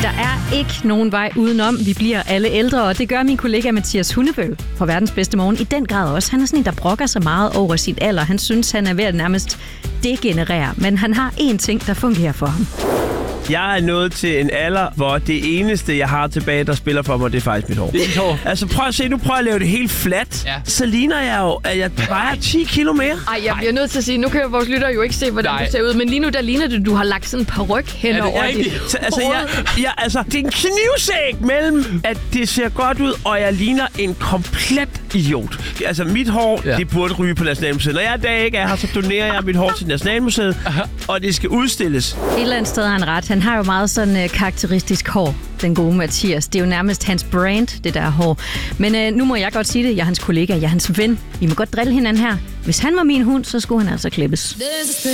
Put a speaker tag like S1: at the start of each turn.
S1: Der er ikke nogen vej udenom. Vi bliver alle ældre, og det gør min kollega Mathias Hundebøl fra Verdens Bedste Morgen i den grad også. Han er sådan en, der brokker sig meget over sin alder. Han synes, han er ved at nærmest degenerere, men han har én ting, der fungerer for ham.
S2: Jeg er nået til en alder, hvor det eneste, jeg har tilbage, der spiller for mig, det er faktisk mit hår.
S3: Det er dit hår.
S2: Altså prøv at se, nu prøver jeg at lave det helt fladt. Ja. Så ligner jeg jo, at jeg vejer 10 kilo mere.
S4: Ej, jeg bliver nødt til at sige, nu kan vores lytter jo ikke se, hvordan du ser ud, men lige nu, der ligner det, du har lagt sådan en paryk hen over dit
S2: altså, det er en knivsæg mellem, at det ser godt ud, og jeg ligner en komplet idiot. Altså, mit hår, det burde ryge på Nationalmuseet. Når jeg en dag ikke er her, så donerer jeg mit hår til Nationalmuseet, og det skal udstilles.
S1: Et eller andet sted har han ret. Han har jo meget sådan karakteristisk hår, den gode Mathias. Det er jo nærmest hans brand, det der hår. Men nu må jeg godt sige det. Jeg er hans kollega, jeg er hans ven. Vi må godt drille hinanden her. Hvis han var min hund, så skulle han altså klippes.